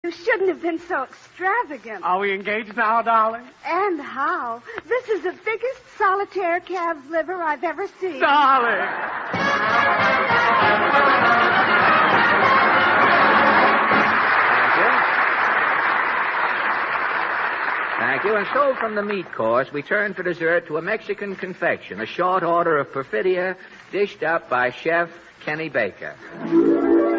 You shouldn't have been so extravagant. Are we engaged now, darling? And how? This is the biggest solitaire calf's liver I've ever seen. Darling! Thank you. And so from the meat course, we turn for dessert to a Mexican confection, a short order of perfidia dished up by Chef Kenny Baker.